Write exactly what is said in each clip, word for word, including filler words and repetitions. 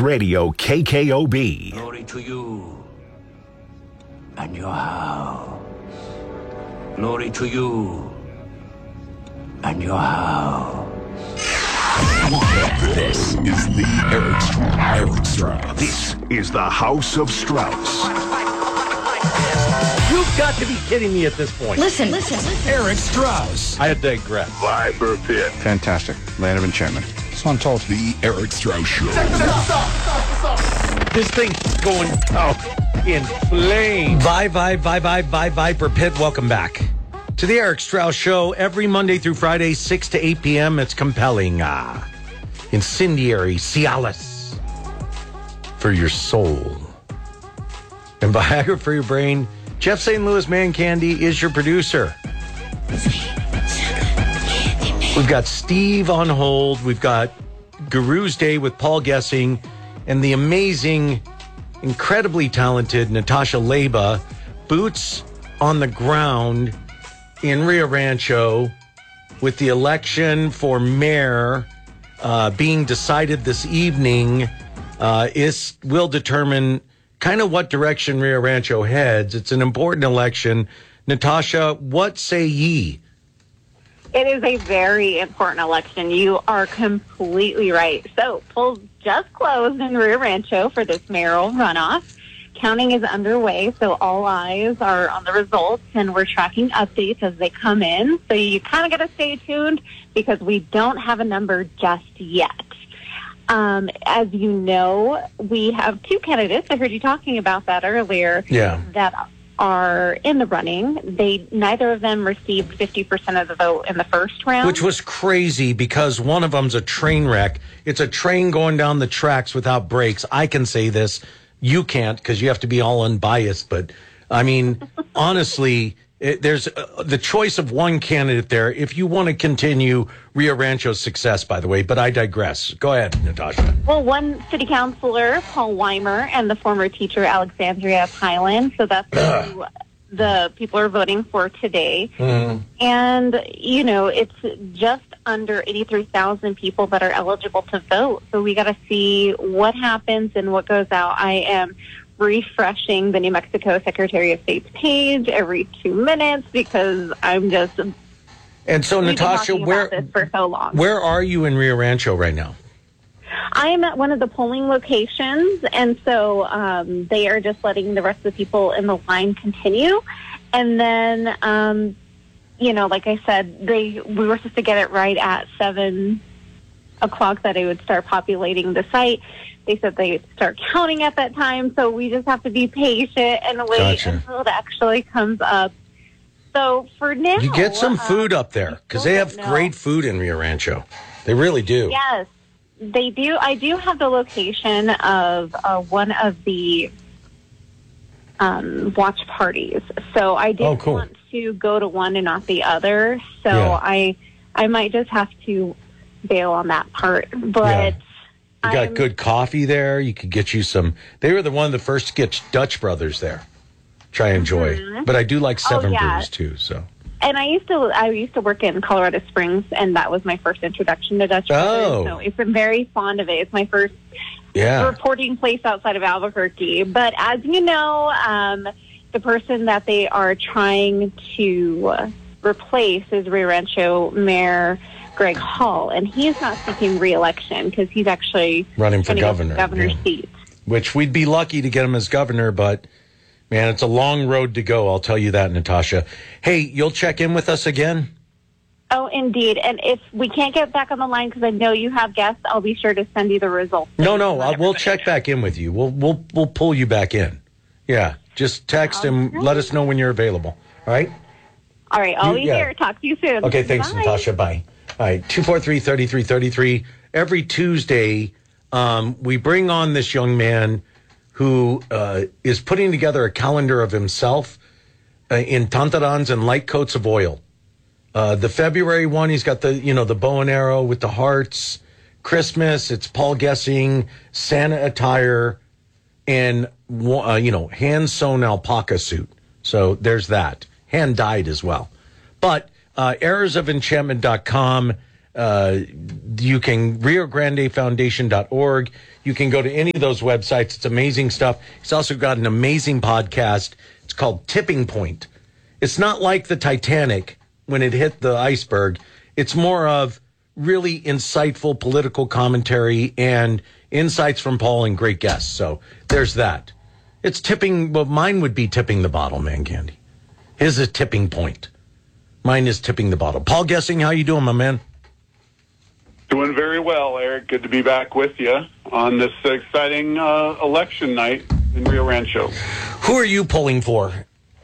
Radio K K O B. Glory to you and your house. Glory to you and your house. This is the Eric, Eric Strauss. This is the House of Strauss. You've got to be kidding me at this point. Listen, listen, listen. Eric Strauss. I digress. Viper Pit. Fantastic. Land of enchantment. So I'm told. The Eric Strauss Show. This thing's going out in flames. Bye, bye, bye, bye, bye, Viper Pit. Welcome back to the Eric Strauss Show. Every Monday through Friday, six to eight p.m. It's compelling, uh, incendiary, Cialis for your soul. And Viagra for your brain. Jeff Saint Louis Man Candy is your producer. We've got Steve on hold. We've got Guru's Day with Paul Gessing and the amazing, incredibly talented Natasha Leba. Boots on the ground in Rio Rancho with the election for mayor uh, being decided this evening. Uh, is will determine kind of what direction Rio Rancho heads. It's an important election. Natasha, what say ye? It is a very important election. You are completely right. So, polls just closed in Rio Rancho for this mayoral runoff. Counting is underway, so all eyes are on the results, and we're tracking updates as they come in. So you kind of got to stay tuned because we don't have a number just yet. Um, as you know, we have two candidates. I heard you talking about that earlier. Yeah. That are in the running. They neither of them received fifty percent of the vote in the first round. Which was crazy because one of them's a train wreck. It's a train going down the tracks without brakes. I can say this. You can't because you have to be all unbiased. But, I mean, honestly, it, there's uh, the choice of one candidate there. If you want to continue Rio Rancho's success, by the way, but I digress. Go ahead, Natasha. Well, one city councilor, Paul Weimer, and the former teacher, Alexandria Pylan. So that's who the people are voting for today. Mm-hmm. And, you know, it's just under eighty-three thousand people that are eligible to vote. So we got to see what happens and what goes out. I am refreshing the New Mexico Secretary of State's page every two minutes because I'm just... And so, We've Natasha, been where about this for so long. where are you in Rio Rancho right now? I'm at one of the polling locations, and so um, they are just letting the rest of the people in the line continue. And then, um, you know, like I said, they we were supposed to get it right at seven o'clock that it would start populating the site. They said they would start counting at that time, so we just have to be patient and wait Gotcha. until it actually comes up. So for now... You get some food um, up there because they have know. great food in Rio Rancho. They really do. Yes, they do. I do have the location of uh, one of the um, watch parties. So I did Oh, cool. want to go to one and not the other. So Yeah. I I might just have to bail on that part. But You got I'm- good coffee there. You could get you some. They were the one of the first to get Dutch Brothers there. Try and enjoy. Mhm. But I do like Seven Oh, yeah. Brews too. So. And I used to I used to work in Colorado Springs, and that was my first introduction to Dutch Oh. Brothers. So it's I'm very fond of it. It's my first Yeah. reporting place outside of Albuquerque. But as you know, um, the person that they are trying to replace is Rio Rancho Mayor Greg Hall, and he's not seeking re-election because he's actually Running for gonna go governor, governor's yeah. seat. Which we'd be lucky to get him as governor, but man, it's a long road to go. I'll tell you that, Natasha. Hey, you'll check in with us again? Oh, indeed. And if we can't get back on the line because I know you have guests, I'll be sure to send you the results. No, no, Let uh, we'll everybody check know. back in with you. We'll we'll we'll pull you back in. Yeah, just text and let us know when you're available. All right? All right. Always yeah. here. Talk to you soon. Okay, thanks, Bye. Natasha. Bye. All right, two four three, three three three three. Every Tuesday, um, we bring on this young man who uh, is putting together a calendar of himself uh, in tantarans and light coats of oil. Uh, the February one, he's got the, you know, the bow and arrow with the hearts. Christmas, it's Paul Gessing, Santa attire, and, uh, you know, hand-sewn alpaca suit. So there's that. Hand-dyed as well. But uh, errors of enchantment dot com, uh, you can, Rio Grande Foundation dot org. You can go to any of those websites. It's amazing stuff. He's also got an amazing podcast. It's called Tipping Point. It's not like the Titanic when it hit the iceberg. It's more of really insightful political commentary and insights from Paul and great guests. So there's that. It's tipping. Well, mine would be tipping the bottle, man, Candy. His is Tipping Point. Mine is Tipping the Bottle. Paul Gessing, how you doing, my man? Doing very well, Eric. Good to be back with you on this exciting uh, election night in Rio Rancho. Who are you pulling for?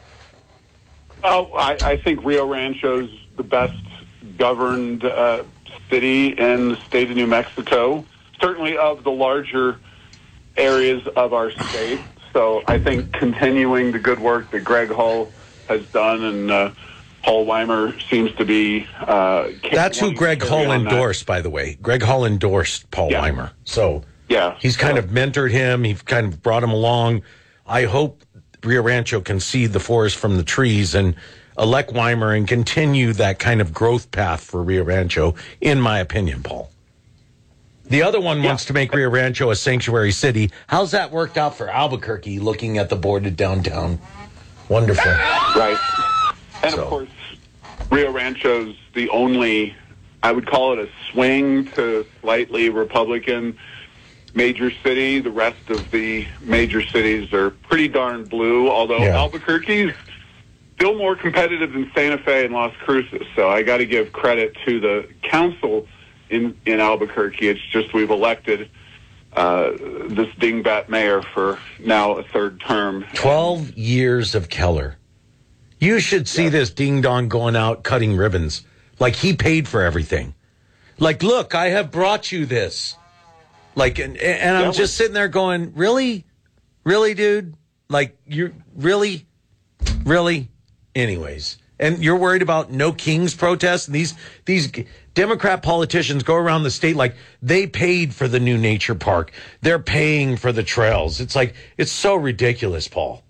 Oh, I, I think Rio Rancho's the best governed uh, city in the state of New Mexico, certainly of the larger areas of our state. So I think continuing the good work that Greg Hull has done, and uh, Paul Weimer seems to be... Uh, That's who Greg Hull endorsed, by the way. Greg Hull endorsed Paul yeah. Weimer. So yeah, he's kind yeah. of mentored him. He's kind of brought him along. I hope Rio Rancho can see the forest from the trees and elect Weimer and continue that kind of growth path for Rio Rancho, in my opinion, Paul. The other one yeah. wants to make Rio Rancho a sanctuary city. How's that worked out for Albuquerque, looking at the boarded downtown? Wonderful. Right. And, so. of course, Rio Rancho's the only, I would call it a swing to slightly Republican major city. The rest of the major cities are pretty darn blue, although yeah. Albuquerque's still more competitive than Santa Fe and Las Cruces. So I got to give credit to the council in, in Albuquerque. It's just we've elected uh, this dingbat mayor for now a third term. Twelve years of Keller. You should see yeah. this ding-dong going out cutting ribbons. Like he paid for everything. Like, look, I have brought you this. Like, and, and I'm just sitting there going, really? Really, dude? Like, you're, really? Really? Anyways. And you're worried about no Kings protests? And these, these Democrat politicians go around the state like they paid for the new nature park. They're paying for the trails. It's like, it's so ridiculous, Paul.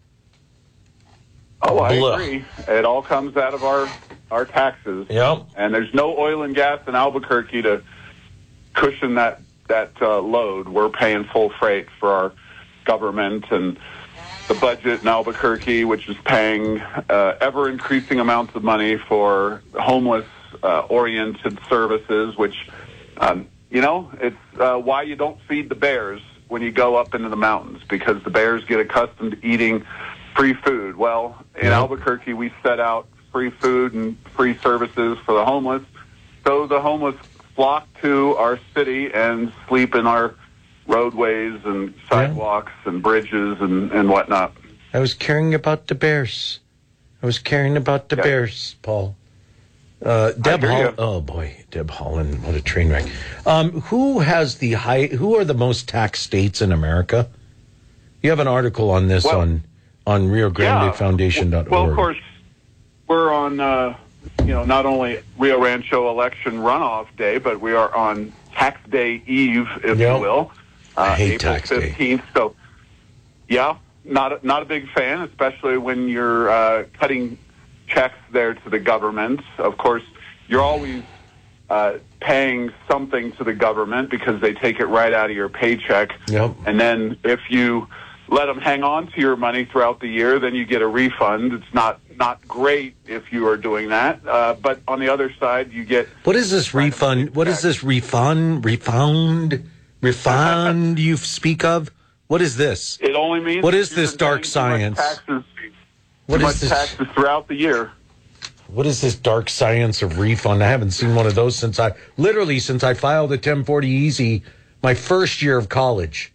Oh, I Blah. agree. It all comes out of our, our taxes. Yep. And there's no oil and gas in Albuquerque to cushion that, that uh, load. We're paying full freight for our government and the budget in Albuquerque, which is paying uh, ever-increasing amounts of money for homeless-oriented uh, services, which, um, you know, it's uh, why you don't feed the bears when you go up into the mountains, because the bears get accustomed to eating free food. Well, in yeah. Albuquerque, we set out free food and free services for the homeless. So the homeless flock to our city and sleep in our roadways and sidewalks yeah. and bridges and, and whatnot. I was caring about the bears. I was caring about the yeah. bears, Paul. Uh, Deb Holland. Oh, boy. Deb Holland. What a train wreck. Um, who has the high, who are the most taxed states in America? You have an article on this well, on on Rio Grande Foundation dot org. Well, of course, we're on, uh, you know, not only Rio Rancho election runoff day, but we are on tax day eve, if yep. you will. Uh, I hate April tax fifteenth. day. So, yeah, not a, not a big fan, especially when you're uh, cutting checks there to the government. Of course, you're always uh, paying something to the government because they take it right out of your paycheck. Yep. And then if you let them hang on to your money throughout the year, then you get a refund. It's not, not great if you are doing that. Uh, but on the other side, you get... What is this refund? What is this refund? Refund? Refund you speak of? What is this? It only means... What is this dark science? Taxes, what too is much this? taxes throughout the year. What is this dark science of refund? I haven't seen one of those since I... Literally, since I filed a ten forty Easy my first year of college.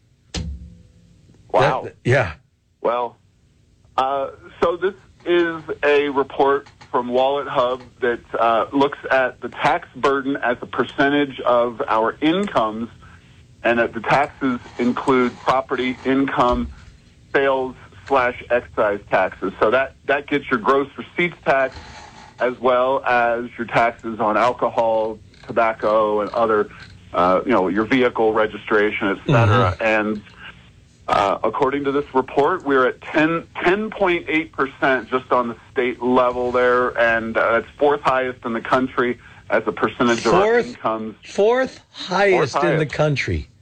Wow. That, yeah. Well, uh, so this is a report from Wallet Hub that uh, looks at the tax burden as a percentage of our incomes, and that the taxes include property income, sales slash excise taxes. So that, that gets your gross receipts tax as well as your taxes on alcohol, tobacco, and other, uh, you know, your vehicle registration, et cetera. Mm-hmm. And Uh, according to this report, we're at ten point eight percent just on the state level there, and uh, it's fourth highest in the country as a percentage fourth, of our incomes. Fourth highest fourth in highest. the country.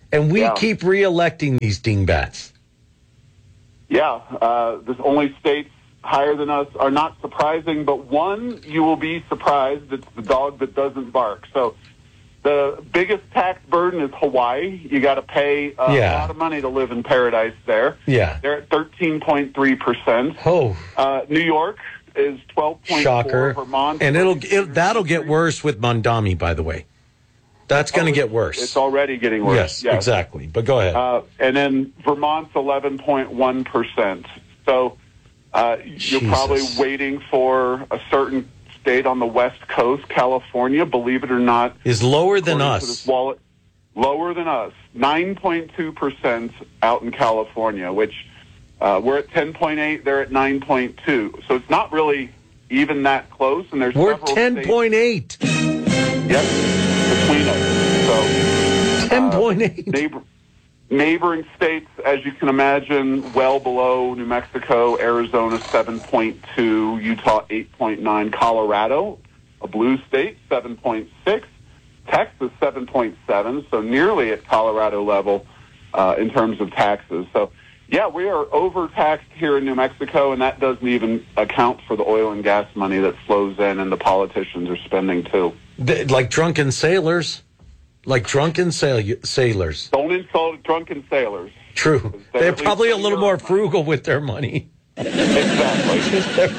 And we Yeah. keep re-electing these dingbats. Yeah, uh, there's only states higher than us are not surprising, but one you will be surprised. It's the dog that doesn't bark. So the biggest tax burden is Hawaii. You got to pay uh, Yeah. a lot of money to live in paradise there. Yeah. They're at thirteen point three percent. Oh, Uh, New York is twelve point four. shocker. Vermont, And it'll it, that'll get worse with Mondami, by the way. That's going to get worse. It's already getting worse. Yes, exactly. But go ahead. Uh, and then Vermont's eleven point one percent. So uh, you're Jesus. probably waiting for a certain state on the West Coast, California, believe it or not. Is lower than according to us. this wallet, lower than us. nine point two percent out in California, which uh, we're at ten point eight, they're at nine point two. So it's not really even that close. And there's We're several ten point eight. states- Yep. Between us. So ten point eight. neighbor, neighboring states, as you can imagine, well below New Mexico, Arizona seven point two, Utah eight point nine, Colorado, a blue state, seven point six, Texas seven point seven, so nearly at Colorado level uh, in terms of taxes. So, yeah, we are overtaxed here in New Mexico, and that doesn't even account for the oil and gas money that flows in and the politicians are spending too. They- like drunken sailors. Like drunken sail- sailors. Don't insult drunken sailors. True. They're They're at least probably a putting little their more own money. frugal with their money. Exactly.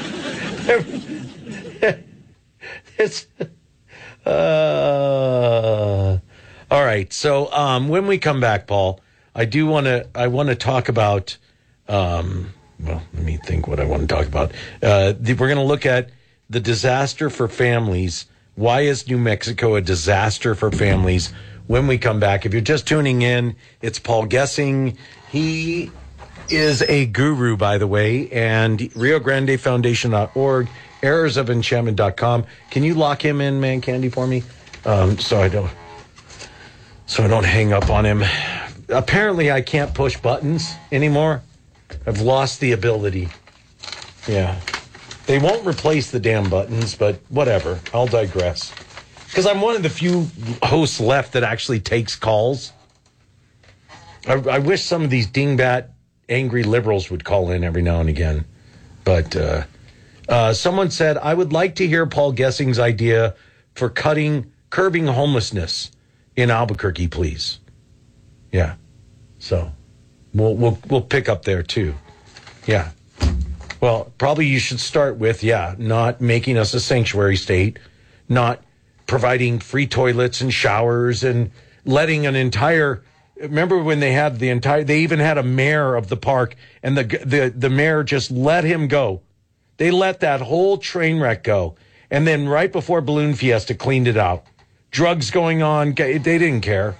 It's, uh, all right. So um, when we come back, Paul, I do want to. I want to talk about. Um, well, let me think what I want to talk about. Uh, the, we're going to look at the disaster for families. Why is New Mexico a disaster for families? When we come back, if you're just tuning in, it's Paul Gessing. He is a guru, by the way, and Rio Grande Foundation dot org, errors of enchantment dot com. Can you lock him in, man, Candy, for me? Um, so I don't, so I don't hang up on him. Apparently, I can't push buttons anymore. I've lost the ability. Yeah. They won't replace the damn buttons, but whatever. I'll digress. Because I'm one of the few hosts left that actually takes calls. I, I wish some of these dingbat angry liberals would call in every now and again. But uh, uh, someone said, I would like to hear Paul Gessing's idea for cutting, curbing homelessness in Albuquerque, please. Yeah. So we'll we'll we'll pick up there too. Yeah. Well, probably you should start with, yeah, not making us a sanctuary state, not providing free toilets and showers and letting an entire, remember when they had the entire, they even had a mayor of the park and the, the, the mayor just let him go. They let that whole train wreck go. And then right before Balloon Fiesta cleaned it out. Drugs going on. They didn't care.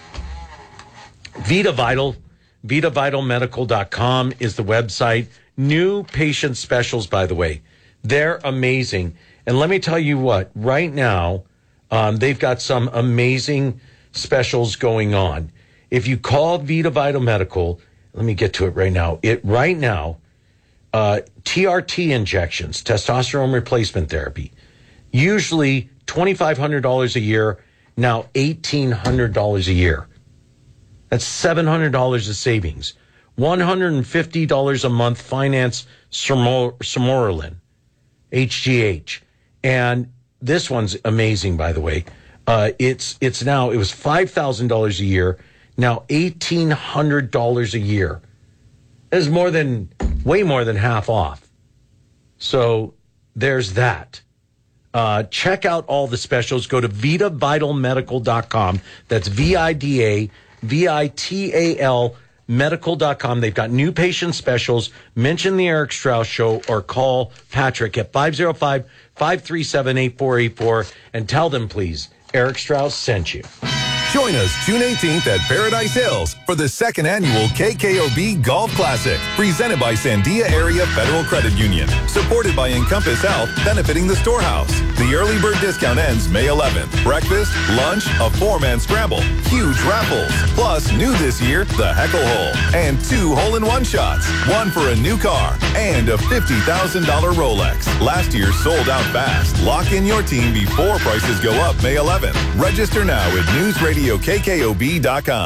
Vita Vital, Vita Vital Medical dot com is the website. New patient specials, by the way. They're amazing. And let me tell you what, right now, um, they've got some amazing specials going on. If you call Vita Vital Medical, let me get to it right now. It right now, uh, T R T injections, testosterone replacement therapy, usually twenty-five hundred dollars a year, now eighteen hundred dollars a year. That's seven hundred dollars of savings. one hundred fifty dollars a month finance Sermorelin, H G H. And this one's amazing, by the way. Uh, it's it's now, it was five thousand dollars a year, now eighteen hundred dollars a year. That's more than, way more than half off. So there's that. Uh, check out all the specials. Go to Vita Vital Medical dot com. That's V I D A V I T A L medical dot com. They've got new patient specials. Mention the Eric Strauss Show or call Patrick at five oh five, five three seven, eight four eight four and tell them, please, Eric Strauss sent you. Join us June eighteenth at Paradise Hills for the second annual K K O B Golf Classic, presented by Sandia Area Federal Credit Union, supported by Encompass Health, benefiting the Storehouse. The early bird discount ends May eleventh. Breakfast, lunch, a four-man scramble, huge raffles, plus new this year, the Heckle Hole, and two hole-in-one shots, one for a new car, and a fifty thousand dollars Rolex. Last year sold out fast. Lock in your team before prices go up May eleventh. Register now at news radio K K O B dot com.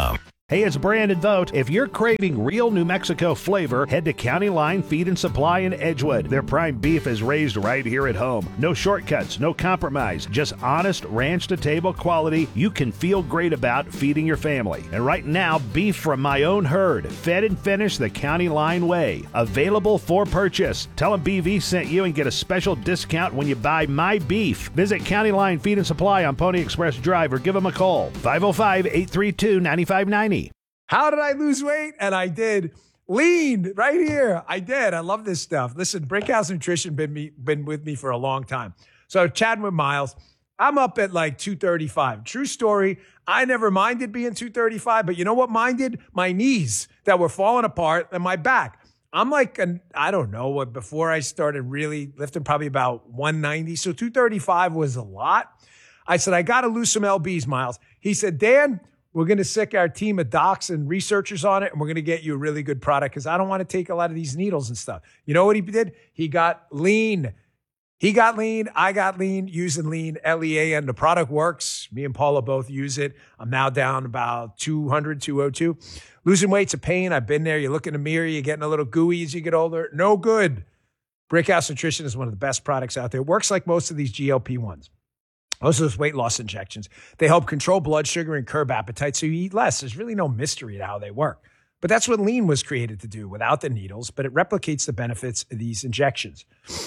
Hey, it's Brandon Vogt. If you're craving real New Mexico flavor, head to County Line Feed and Supply in Edgewood. Their prime beef is raised right here at home. No shortcuts, no compromise, just honest ranch-to-table quality you can feel great about feeding your family. And right now, beef from my own herd, fed and finished the County Line way. Available for purchase. Tell them B V sent you and get a special discount when you buy my beef. Visit County Line Feed and Supply on Pony Express Drive or give them a call. five oh five, eight three two, nine five nine zero. How did I lose weight? And I did. Lean right here. I did. I love this stuff. Listen, Brickhouse Nutrition been me been with me for a long time. So chatting with Miles, I'm up at like two thirty-five. True story. I never minded being two thirty-five, but you know what minded? My knees that were falling apart and my back. I'm like, an, I don't know what, before I started really lifting, probably about one ninety. So two thirty-five was a lot. I said, I got to lose some L Bs, Miles. He said, Dan, we're going to sick our team of docs and researchers on it, and we're going to get you a really good product because I don't want to take a lot of these needles and stuff. You know what he did? He got lean. He got lean. I got lean using lean, L E A N. The product works. Me and Paula both use it. I'm now down about two hundred, two oh two. Losing weight's a pain. I've been there. You look in the mirror. You're getting a little gooey as you get older. No good. Brickhouse Nutrition is one of the best products out there. It works like most of these G L P ones. Most of those weight loss injections, they help control blood sugar and curb appetite so you eat less. There's really no mystery to how they work. But that's what lean was created to do without the needles, but it replicates the benefits of these injections.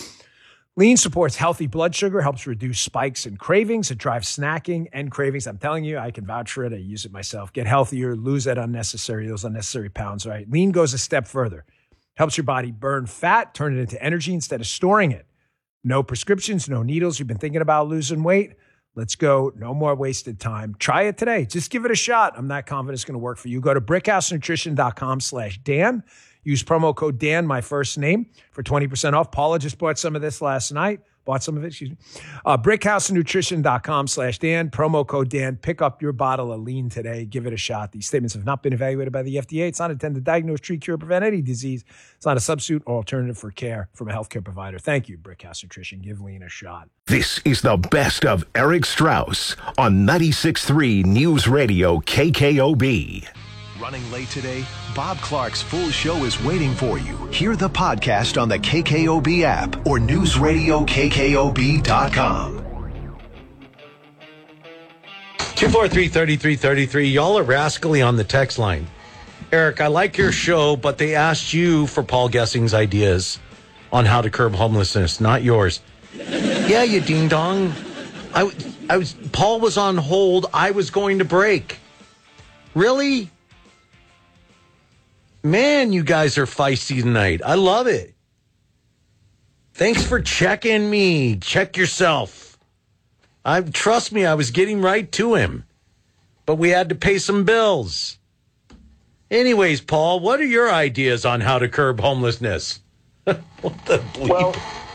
Lean supports healthy blood sugar, helps reduce spikes and cravings. It drives snacking and cravings. I'm telling you, I can vouch for it. I use it myself. Get healthier, lose that unnecessary, those unnecessary pounds, right? Lean goes a step further. Helps your body burn fat, turn it into energy instead of storing it. No prescriptions, no needles. You've been thinking about losing weight? Let's go. No more wasted time. Try it today. Just give it a shot. I'm not confident it's going to work for you. Go to brickhousenutrition.com slash Dan. Use promo code Dan, my first name, for twenty percent off. Paula just bought some of this last night. Bought some of it, excuse me. Uh, brickhousenutrition.com slash Dan. Promo code Dan. Pick up your bottle of lean today. Give it a shot. These statements have not been evaluated by the F D A. It's not intended to diagnose, treat, cure, or prevent any disease. It's not a substitute or alternative for care from a healthcare provider. Thank you, Brickhouse Nutrition. Give lean a shot. This is the best of Eric Strauss on ninety-six point three News Radio K K O B. Running late today? Bob Clark's full show is waiting for you. Hear the podcast on the K K O B app or news radio K K O B dot com. two four three, three three three three. Y'all are rascally on the text line. Eric, I like your show, but they asked you for Paul Gessing's ideas on how to curb homelessness, not yours. Yeah, you ding dong. I, I was Paul was on hold. I was going to break. Really? Man, you guys are feisty tonight. I love it. Thanks for checking me. Check yourself. I trust me, I was getting right to him. But we had to pay some bills. Anyways, Paul, what are your ideas on how to curb homelessness? What the bleep? Well,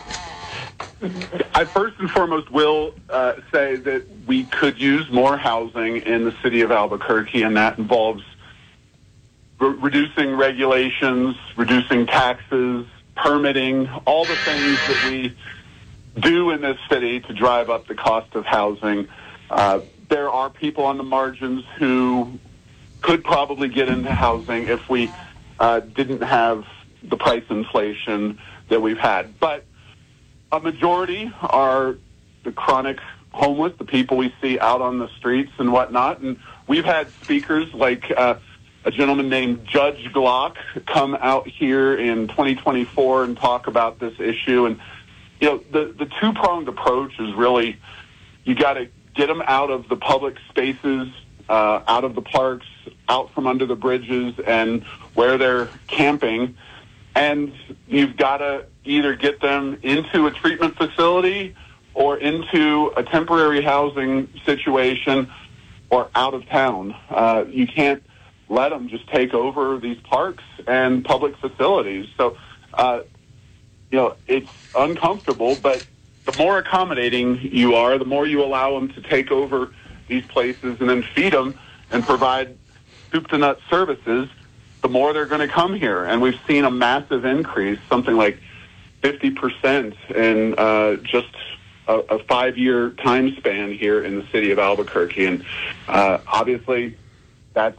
I first and foremost will uh, say that we could use more housing in the city of Albuquerque, and that involves re- reducing regulations, reducing taxes, permitting, all the things that we do in this city to drive up the cost of housing. Uh, there are people on the margins who could probably get into housing if we uh, didn't have the price inflation that we've had. But a majority are the chronic homeless, the people we see out on the streets and whatnot. And we've had speakers like uh, a gentleman named Judge Glock come out here in twenty twenty-four and talk about this issue. And, you know, the, the two-pronged approach is really you got to get them out of the public spaces, uh, out of the parks, out from under the bridges and where they're camping. And you've got to either get them into a treatment facility or into a temporary housing situation or out of town. Uh, you can't let them just take over these parks and public facilities. So, uh, you know, it's uncomfortable, but the more accommodating you are, the more you allow them to take over these places and then feed them and provide soup to nut services, the more they're going to come here. And we've seen a massive increase, something like fifty percent in uh, just a, a five-year time span here in the city of Albuquerque. And uh, obviously that's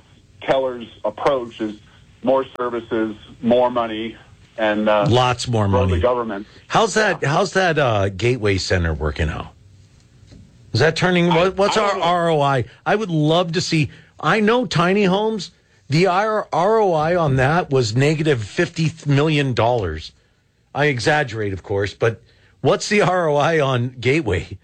Keller's approach is more services, more money, and uh, lots more grow money. The government. How's that? How's that uh, Gateway Center working out? Is that turning? What, what's our R O I? I would love to see. I know tiny homes. The R O I on that was negative fifty million dollars. I exaggerate, of course, but what's the R O I on Gateway?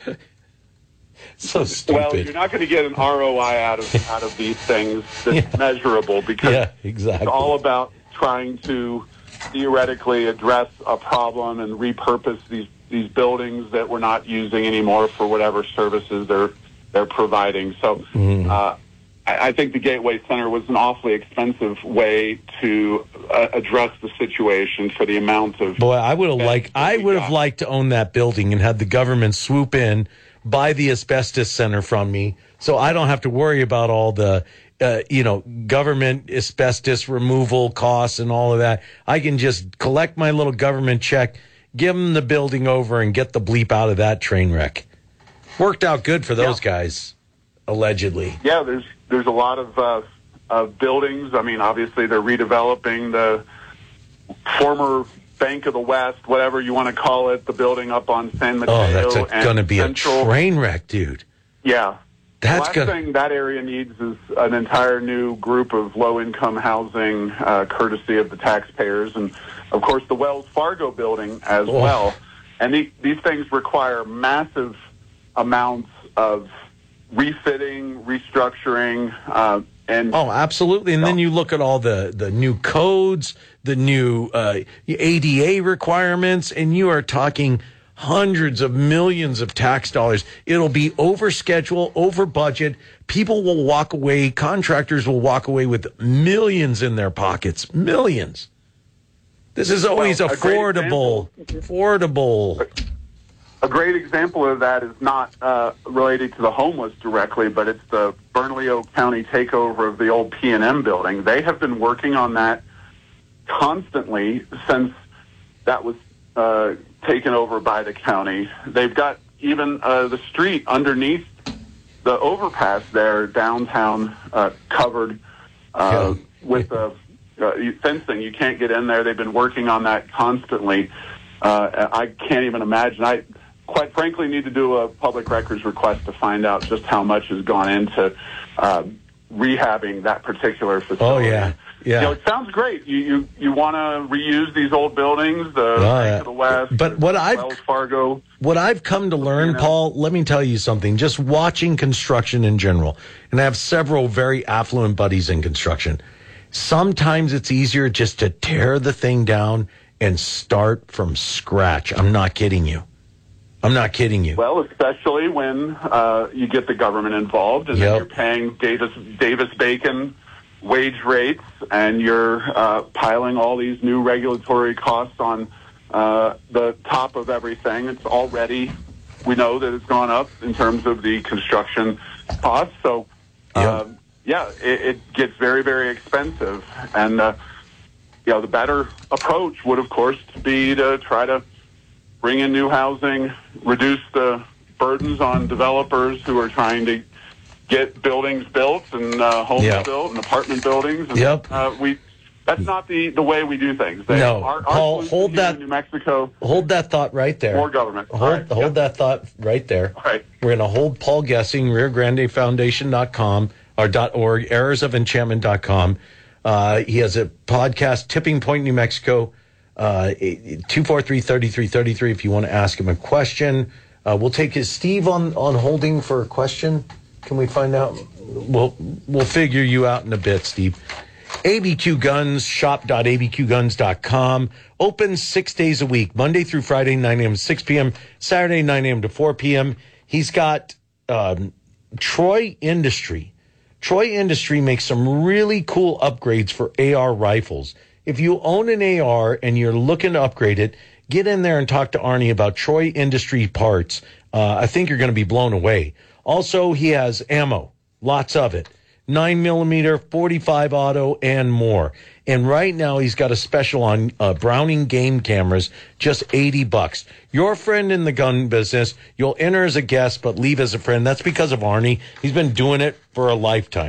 So stupid. Well, you're not going to get an R O I out of out of these things that's yeah. measurable because yeah, exactly. it's all about trying to theoretically address a problem and repurpose these these buildings that we're not using anymore for whatever services they're they're providing. So mm. uh, I, I think the Gateway Center was an awfully expensive way to uh, address the situation for the amount of. Boy, I would have liked I would have liked to own that building and had the government swoop in, buy the asbestos center from me, so I don't have to worry about all the. Uh, you know, government asbestos removal costs and all of that. I can just collect my little government check, give them the building over, and get the bleep out of that train wreck. Worked out good for those yeah. guys, allegedly. Yeah, there's there's a lot of uh, of buildings. I mean, obviously they're redeveloping the former Bank of the West, whatever you want to call it, the building up on San Mateo. Oh, that's going to be Central. a train wreck, dude. Yeah. That's the last gonna... thing that area needs is an entire new group of low-income housing, uh, courtesy of the taxpayers, and of course the Wells Fargo building as oh. well. And the, these things require massive amounts of refitting, restructuring, uh, and oh, absolutely. And then you look at all the the new codes, the new uh, A D A requirements, and you are talking hundreds of millions of tax dollars. It'll be over schedule, over budget. People will walk away, contractors will walk away with millions in their pockets. Millions. This is always well, affordable. Affordable. A great example of that is not uh, related to the homeless directly, but it's the Bernalillo County takeover of the old P and M building. They have been working on that constantly since that was uh, taken over by the county. They've got even uh, the street underneath the overpass there downtown uh, covered uh, yeah. with the uh, fencing. You can't get in there. They've been working on that constantly. Uh, I can't even imagine. I, quite frankly, need to do a public records request to find out just how much has gone into uh, rehabbing that particular facility. Oh, yeah. Yeah. You know, it sounds great. You you, you want to reuse these old buildings, the oh, Bank yeah. of the West, but what I've Wells Fargo. What I've come to learn, you know, Paul, let me tell you something. Just watching construction in general, and I have several very affluent buddies in construction. Sometimes it's easier just to tear the thing down and start from scratch. I'm not kidding you. I'm not kidding you. Well, especially when uh, you get the government involved, and yep. then you're paying Davis Davis Bacon wage rates, and you're uh, piling all these new regulatory costs on uh, the top of everything. It's already, we know that it's gone up in terms of the construction costs. So, uh, yep. yeah, it, it gets very, very expensive. And, uh, you know, the better approach would, of course, be to try to bring in new housing, reduce the burdens on developers who are trying to get buildings built and uh, homes yep. built and apartment buildings. And, yep. uh, we that's not the, the way we do things. They, no, our, our Paul, hold that. In New Mexico. Hold that thought right there. More government. Hold, right. hold yep. that thought right there. All right. We're going to hold Paul Gessing, Rio Grande Foundation dot com or .org, errors of enchantment dot com. Uh, he has a podcast, Tipping Point, New Mexico, uh, two four three, three three three three if you want to ask him a question. Uh, we'll take his Steve on, on holding for a question. Can we find out? We'll, we'll figure you out in a bit, Steve. A B Q Guns, shop dot a b q guns dot com. Open six days a week, Monday through Friday, nine a.m. to six p.m., Saturday, nine a.m. to four p.m. He's got um, Troy Industry. Troy Industry makes some really cool upgrades for A R rifles. If you own an A R and you're looking to upgrade it, get in there and talk to Arnie about Troy Industry parts. Uh, I think you're going to be blown away. Also, he has ammo, lots of it, nine millimeter, forty-five auto, and more. And right now, he's got a special on uh, Browning game cameras, just eighty bucks. Your friend in the gun business, you'll enter as a guest, but leave as a friend. That's because of Arnie. He's been doing it for a lifetime.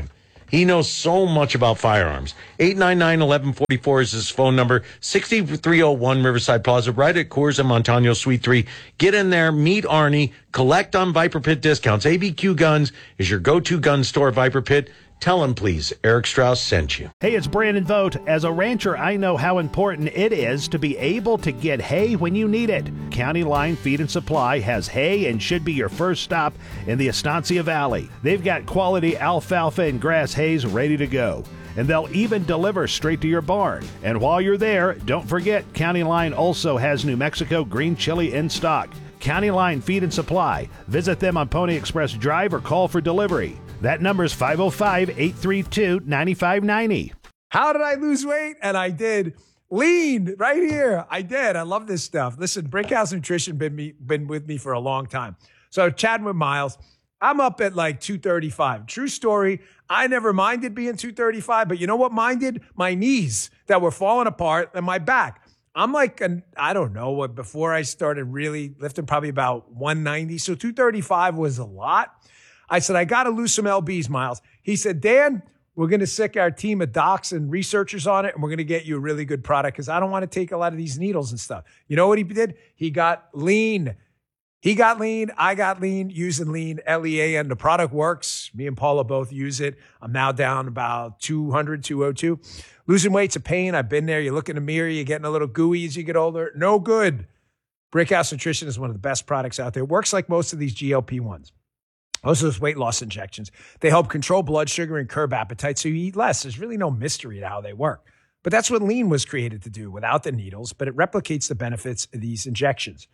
He knows so much about firearms. eight nine nine, one one four four is his phone number. sixty-three oh one Riverside Plaza, right at Coors and Montano Suite three. Get in there, meet Arnie, collect on Viper Pit discounts. A B Q Guns is your go-to gun store, Viper Pit. Tell him, please, Eric Strauss sent you. Hey, it's Brandon Vogt. As a rancher, I know how important it is to be able to get hay when you need it. County Line Feed and Supply has hay and should be your first stop in the Estancia Valley. They've got quality alfalfa and grass hays ready to go, and they'll even deliver straight to your barn. And while you're there, don't forget, County Line also has New Mexico green chili in stock. County Line Feed and Supply. Visit them on Pony Express Drive or call for delivery. That number is five oh five, eight three two, nine five nine oh. How did I lose weight? And I did. Lean right here. I did. I love this stuff. Listen, Brickhouse Nutrition been me been with me for a long time. So chatting with Miles, I'm up at like two thirty-five. True story. I never minded being two thirty-five, but you know what minded? My knees that were falling apart and my back. I'm like, an, I don't know what, before I started really lifting, probably about one ninety. So two thirty-five was a lot. I said, I got to lose some L Bs, Miles. He said, Dan, we're going to sick our team of docs and researchers on it, and we're going to get you a really good product because I don't want to take a lot of these needles and stuff. You know what he did? He got lean. He got lean. I got lean using lean, L E A N. The product works. Me and Paula both use it. I'm now down about two hundred, two oh two. Losing weight's a pain. I've been there. You look in the mirror, you're getting a little gooey as you get older. No good. Brickhouse Nutrition is one of the best products out there. It works like most of these G L P ones. Most of those weight loss injections. They help control blood sugar and curb appetite so you eat less. There's really no mystery to how they work. But that's what lean was created to do without the needles, but it replicates the benefits of these injections.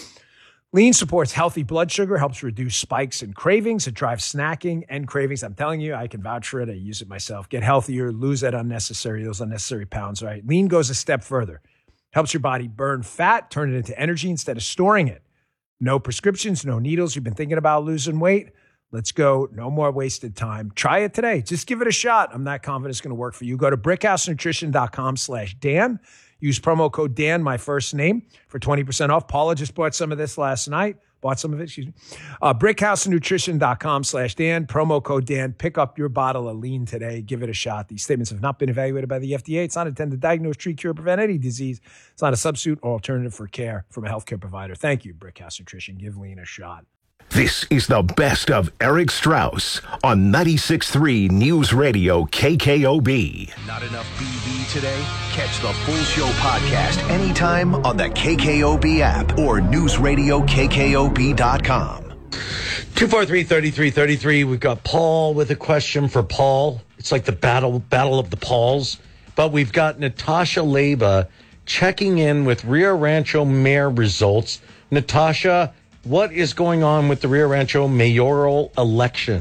Lean supports healthy blood sugar, helps reduce spikes and cravings. It drives snacking and cravings. I'm telling you, I can vouch for it. I use it myself. Get healthier, lose that unnecessary, those unnecessary pounds, right? Lean goes a step further. Helps your body burn fat, turn it into energy instead of storing it. No prescriptions, no needles. You've been thinking about losing weight? Let's go. No more wasted time. Try it today. Just give it a shot. I'm not confident it's going to work for you. Go to brickhousenutrition.com slash Dan. Use promo code Dan, my first name, for twenty percent off. Paula just bought some of this last night. Bought some of it, excuse me. Uh, brickhousenutrition.com slash Dan. Promo code Dan. Pick up your bottle of lean today. Give it a shot. These statements have not been evaluated by the F D A. It's not intended to diagnose, treat, cure, prevent any disease. It's not a substitute or alternative for care from a healthcare provider. Thank you, Brickhouse Nutrition. Give lean a shot. This is the best of Eric Strauss on ninety-six point three News Radio K K O B. Not enough B V today? Catch the full show podcast anytime on the K K O B app or news radio K K O B dot com. two four three, three three three three. We've got Paul with a question for Paul. It's like the battle battle of the Pauls. But we've got Natasha Leba checking in with Rio Rancho mayor results. Natasha, what is going on with the Rio Rancho mayoral election?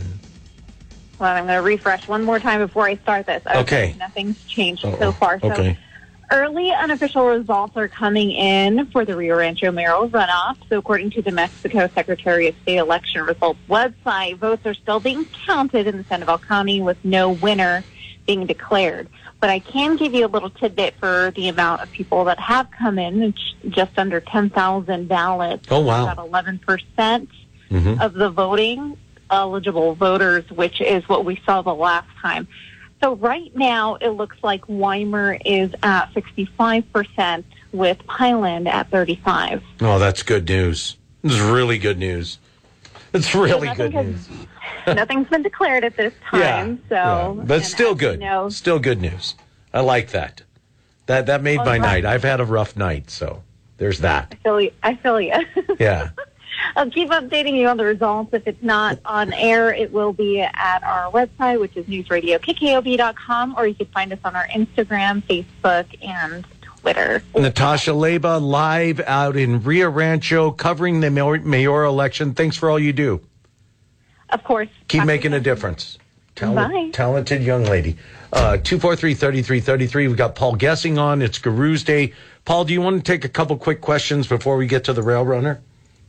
Well, I'm going to refresh one more time before I start this. Okay. okay. Nothing's changed Uh-oh. so far. So okay. Early unofficial results are coming in for the Rio Rancho mayoral runoff. So according to the Mexico Secretary of State election results website, votes are still being counted in the Sandoval County with no winner being declared. But I can give you a little tidbit for the amount of people that have come in. It's just under ten thousand ballots. Oh, wow. About eleven percent mm-hmm. of the voting eligible voters, which is what we saw the last time. So right now, it looks like Weimar is at sixty-five percent with Highland at thirty-five. Oh, that's good news. This is really good news. It's really so good has, news. Nothing's been declared at this time. Yeah, so, yeah. But still good. You know, still good news. I like that. That that made well, my right. night. I've had a rough night, so there's that. I feel you. I feel you. Yeah. I'll keep updating you on the results. If it's not on air, it will be at our website, which is news radio K K O B dot com, or you can find us on our Instagram, Facebook, and Twitter. Natasha Leba, live out in Rio Rancho, covering the mayor- mayoral election. Thanks for all you do. Of course. Keep making a difference. Talent, Bye. Talented young lady. Uh, two four three, three three three three. We've got Paul Guessing on. It's Guru's Day. Paul, do you want to take a couple quick questions before we get to the Rail Runner?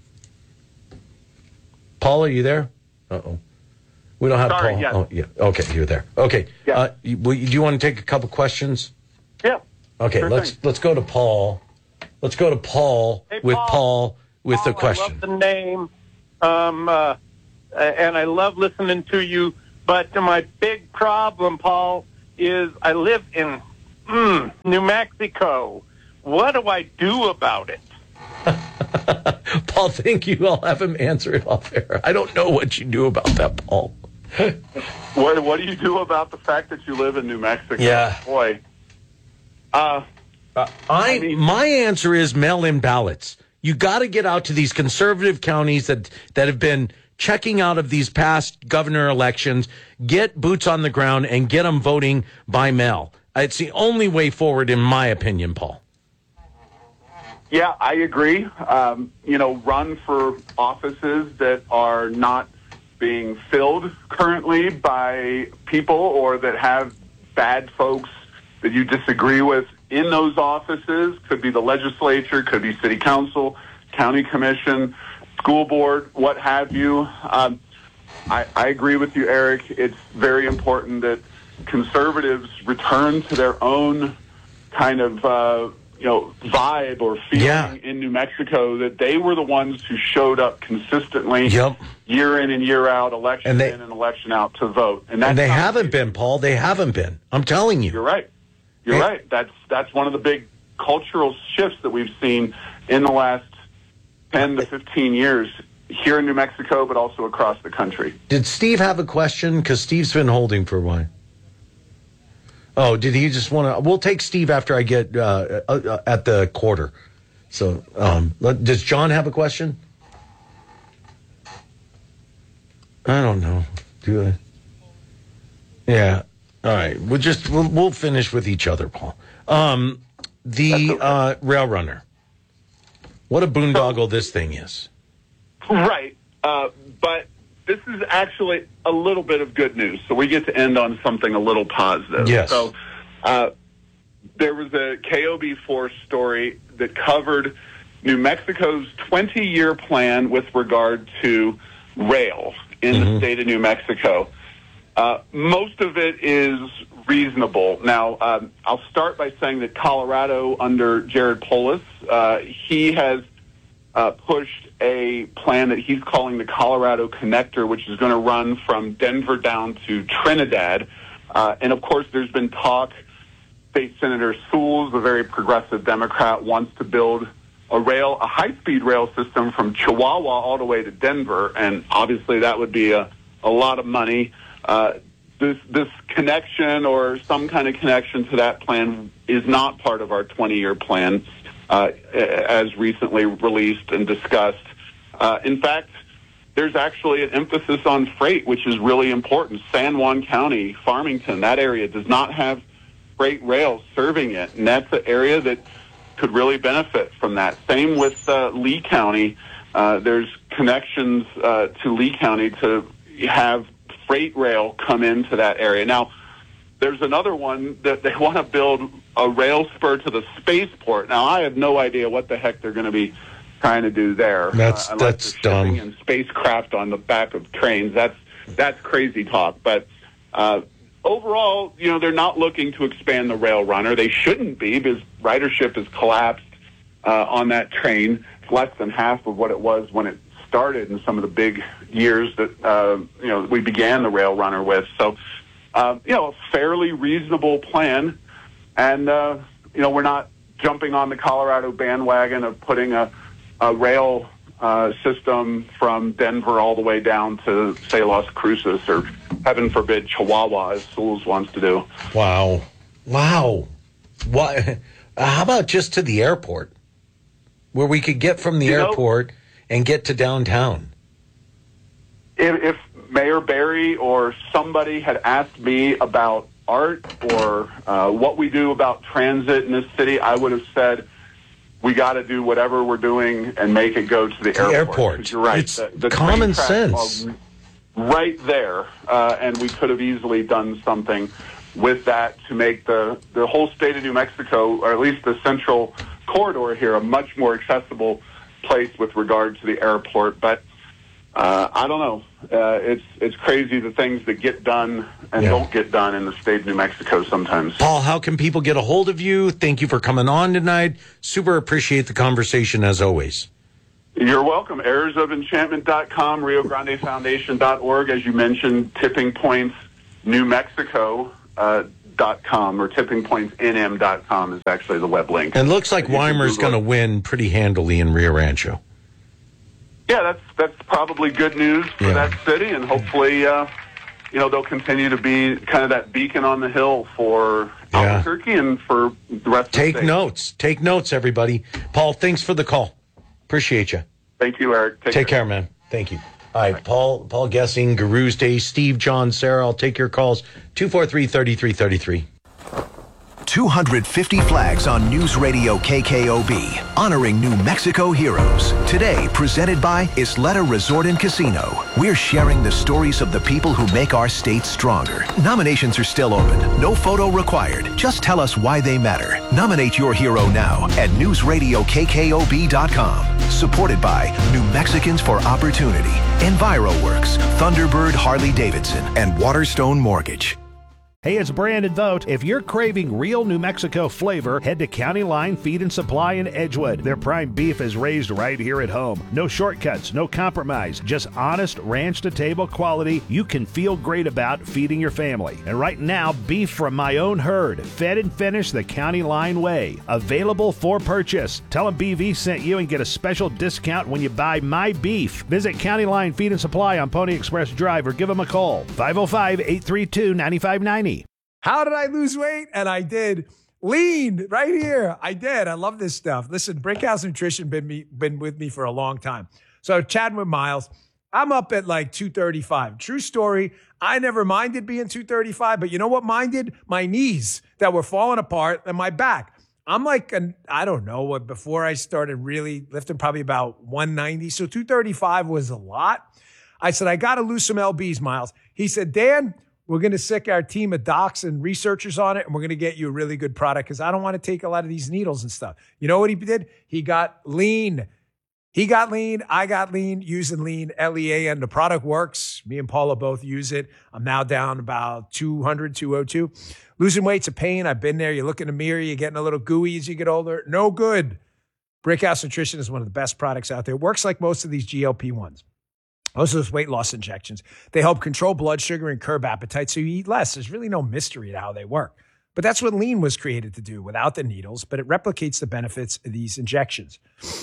Paul, are you there? Uh-oh. We don't have Sorry, Paul. yes. Oh, yeah. Okay, you're there. Okay. Yeah. Uh, you, do you want to take a couple questions? Yeah. Okay, Sure let's thing. let's go to Paul. Let's go to Paul Hey, with Paul. Paul with Paul, the question. I love the name, um, uh, and I love listening to you But my big problem, Paul, is I live in mm, New Mexico. What do I do about it? Paul, thank you. I'll have him answer it off air. I don't know what you do about that, Paul. What What do you do about the fact that you live in New Mexico? Yeah. Boy. Uh, uh, I, I mean, my answer is mail-in ballots. You got to get out to these conservative counties that, that have been checking out of these past governor elections, get boots on the ground, and get them voting by mail. It's the only way forward, in my opinion, Paul. Yeah, I agree. Um, you know, run for offices that are not being filled currently by people or that have bad folks that you disagree with in those offices. Could be the legislature, could be city council, county commission, school board, what have you. Um, I, I agree with you, Eric. It's very important that conservatives return to their own kind of, uh, you know, vibe or feeling yeah. in New Mexico, that they were the ones who showed up consistently yep. year in and year out, election and they, in and election out to vote. And, that's and they haven't been, Paul. They haven't been. I'm telling you. You're right. You're yeah. right. That's that's one of the big cultural shifts that we've seen in the last ten to fifteen years here in New Mexico, but also across the country. Did Steve have a question? Because Steve's been holding for a while. Oh, did he just want to? We'll take Steve after I get uh, uh, at the quarter. So, um, let, does John have a question? I don't know. Do I? Yeah. All right. We'll just we'll, we'll finish with each other, Paul. Um, the okay. uh, Rail Runner. What a boondoggle this thing is. Right. Uh, but this is actually a little bit of good news. So we get to end on something a little positive. Yes. So uh, there was a K O B four story that covered New Mexico's twenty-year plan with regard to rail in mm-hmm. the state of New Mexico. Uh, most of it is reasonable. Now, um, I'll start by saying that Colorado, under Jared Polis, uh, he has uh, pushed a plan that he's calling the Colorado Connector, which is going to run from Denver down to Trinidad. Uh, and, of course, there's been talk. State Senator Sewell, a very progressive Democrat, wants to build a rail, a high-speed rail system from Chihuahua all the way to Denver. And, obviously, that would be a, a lot of money. Uh, this this connection or some kind of connection to that plan is not part of our twenty-year plan, uh, as recently released and discussed. Uh, in fact, there's actually an emphasis on freight, which is really important. San Juan County, Farmington, that area does not have freight rail serving it, and that's an area that could really benefit from that. Same with uh, Lee County. Uh, there's connections uh, to Lee County to have freight rail come into that area. Now, there's another one that they want to build a rail spur to the spaceport. Now, I have no idea what the heck they're going to be trying to do there. That's uh, that's dumb. And spacecraft on the back of trains. That's that's crazy talk. But uh, overall, you know, they're not looking to expand the Rail Runner. They shouldn't be, because ridership has collapsed uh, on that train. It's less than half of what it was when it started in some of the big years that uh, you know we began the Rail Runner with. So, uh, you know, a fairly reasonable plan, and uh, you know we're not jumping on the Colorado bandwagon of putting a, a rail uh, system from Denver all the way down to, say, Las Cruces, or heaven forbid, Chihuahua, as Sewell's wants to do. Wow, wow. What? How about just to the airport, where we could get from the you airport know, and get to downtown? If, if Mayor Barry or somebody had asked me about art or uh, what we do about transit in this city, I would have said, we got to do whatever we're doing and make it go to the, the airport. airport. You're right. It's the, the common sense. Right there, uh, and we could have easily done something with that to make the, the whole state of New Mexico, or at least the central corridor here, a much more accessible place with regard to the airport. But uh, I don't know. Uh, it's it's crazy the things that get done and yeah. don't get done in the state of New Mexico sometimes. Paul, how can people get a hold of you? Thank you for coming on tonight. Super appreciate the conversation as always. You're welcome. heirs of enchantment dot com, Rio Grande Foundation dot org, as you mentioned, Tipping Points New Mexico uh, dot com or tipping points n m dot com is actually the web link. And it looks like Weimer's going to win pretty handily in Rio Rancho. Yeah, that's that's probably good news for Yeah. that city, and hopefully, uh, you know, they'll continue to be kind of that beacon on the hill for Yeah. Albuquerque and for the rest of the Take state. notes. Take notes, everybody. Paul, thanks for the call. Appreciate you. Thank you, Eric. Take, Take care, man. Thank you. All right, Paul, Paul Gessing, Guru's Day, Steve, John, Sarah. I'll take your calls. two four three, three three three three. two hundred fifty flags on News Radio K K O B, honoring New Mexico heroes. Today, presented by Isleta Resort and Casino. We're sharing the stories of the people who make our state stronger. Nominations are still open. No photo required. Just tell us why they matter. Nominate your hero now at news radio k k o b dot com. Supported by New Mexicans for Opportunity, EnviroWorks, Thunderbird Harley-Davidson, and Waterstone Mortgage. Hey, it's Brandon Vogt. If you're craving real New Mexico flavor, head to County Line Feed and Supply in Edgewood. Their prime beef is raised right here at home. No shortcuts, no compromise, just honest ranch-to-table quality you can feel great about feeding your family. And right now, beef from my own herd, fed and finished the County Line way. Available for purchase. Tell them B V sent you and get a special discount when you buy my beef. Visit County Line Feed and Supply on Pony Express Drive or give them a call. five oh five, eight three two, nine five nine zero. How did I lose weight? And I did. Lean right here. I did. I love this stuff. Listen, Brickhouse Nutrition been me been with me for a long time. So chatting with Miles, I'm up at like two thirty-five. True story. I never minded being two thirty-five, but you know what minded? My knees that were falling apart and my back. I'm like, an, I don't know what, before I started really lifting, probably about one ninety. So two thirty-five was a lot. I said, I got to lose some L Bs, Miles. He said, Dan, we're going to sick our team of docs and researchers on it, and we're going to get you a really good product because I don't want to take a lot of these needles and stuff. You know what he did? He got lean. He got lean. I got lean using lean, L E A N. The product works. Me and Paula both use it. I'm now down about two hundred, two oh two. Losing weight's a pain. I've been there. You look in the mirror, you're getting a little gooey as you get older. No good. Brickhouse Nutrition is one of the best products out there. It works like most of these G L P ones. Most of those weight loss injections, they help control blood sugar and curb appetite so you eat less. There's really no mystery to how they work. But that's what lean was created to do without the needles, but it replicates the benefits of these injections.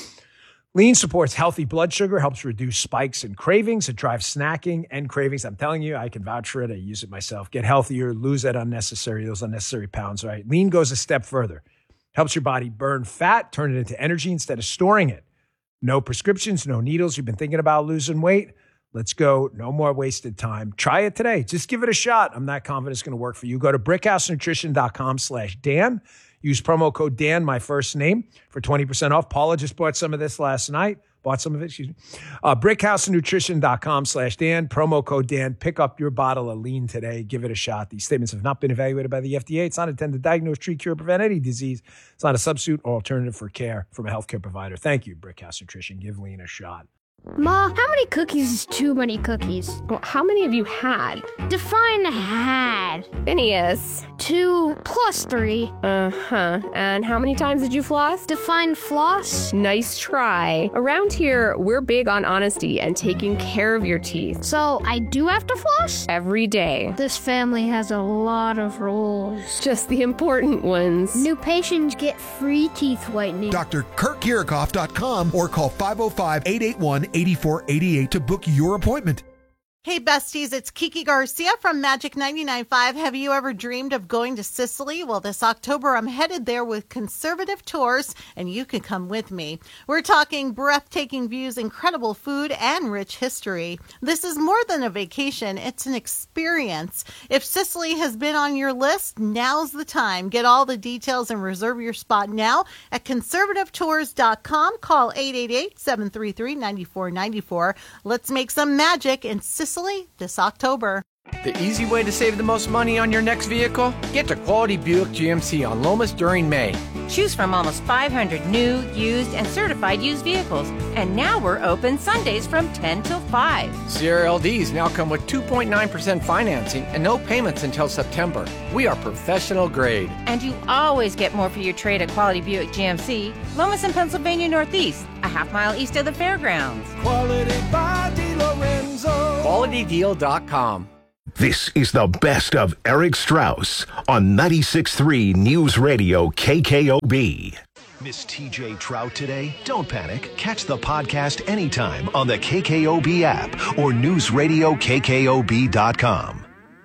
Lean supports healthy blood sugar, helps reduce spikes and cravings. It drives snacking and cravings. I'm telling you, I can vouch for it. I use it myself. Get healthier, lose that unnecessary, those unnecessary pounds, right? Lean goes a step further. Helps your body burn fat, turn it into energy instead of storing it. No prescriptions, no needles. You've been thinking about losing weight? Let's go. No more wasted time. Try it today. Just give it a shot. I'm not confident it's going to work for you. Go to brickhouse nutrition dot com slash Dan. Use promo code Dan, my first name, for twenty percent off. Paula just bought some of this last night. Bought some of it, excuse me. Uh, brickhouse nutrition dot com slash Dan. Promo code Dan. Pick up your bottle of lean today. Give it a shot. These statements have not been evaluated by the F D A. It's not intended to diagnose, treat, cure, prevent any disease. It's not a substitute or alternative for care from a healthcare provider. Thank you, Brickhouse Nutrition. Give lean a shot. Ma, how many cookies is too many cookies? Well, how many have you had? Define had. Phineas. Two plus three. Uh-huh. And how many times did you floss? Define floss. Nice try. Around here, we're big on honesty and taking care of your teeth. So I do have to floss? Every day. This family has a lot of rules. Just the important ones. New patients get free teeth whitening. Doctor Kurt Kirikoff dot com or call five oh five, eight eight one, eight four eight eight to book your appointment. Hey, besties, it's Kiki Garcia from Magic ninety-nine point five. Have you ever dreamed of going to Sicily? Well, this October, I'm headed there with Conservative Tours, and you can come with me. We're talking breathtaking views, incredible food, and rich history. This is more than a vacation. It's an experience. If Sicily has been on your list, now's the time. Get all the details and reserve your spot now at conservative tours dot com. Call eight eight eight, seven three three, nine four nine four. Let's make some magic in Sicily this October. The easy way to save the most money on your next vehicle? Get to Quality Buick G M C on Lomas during May. Choose from almost five hundred new, used, and certified used vehicles. And now we're open Sundays from ten till five. Sierra L Ds now come with two point nine percent financing and no payments until September. We are professional grade. And you always get more for your trade at Quality Buick G M C, Lomas and Pennsylvania Northeast, a half mile east of the fairgrounds. Quality by DeLorenzo. Quality Deal dot com. This is the best of Eric Strauss on ninety-six point three News Radio K K O B. Miss T J Trout today? Don't panic. Catch the podcast anytime on the K K O B app or news radio K K O B dot com.